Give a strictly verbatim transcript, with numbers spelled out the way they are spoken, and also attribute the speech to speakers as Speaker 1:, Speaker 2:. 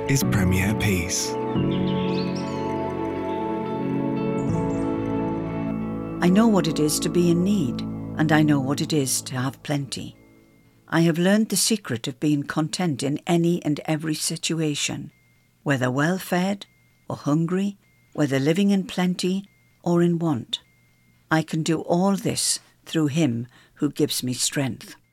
Speaker 1: is Premier Peace.
Speaker 2: I know what it is to be in need, and I know what it is to have plenty. I have learned the secret of being content in any and every situation, whether well-fed or hungry, whether living in plenty or in want. I can do all this through Him who gives me strength.